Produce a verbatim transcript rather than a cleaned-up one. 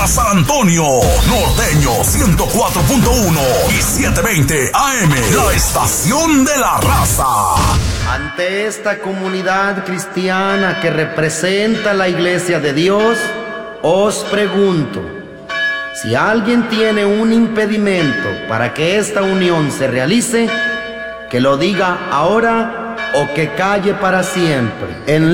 para San Antonio, Norteño ciento cuatro punto uno y setecientos veinte A M, la estación de la raza. Ante esta comunidad cristiana que representa la Iglesia de Dios, os pregunto, si alguien tiene un impedimento para que esta unión se realice, que lo diga ahora o que calle para siempre. En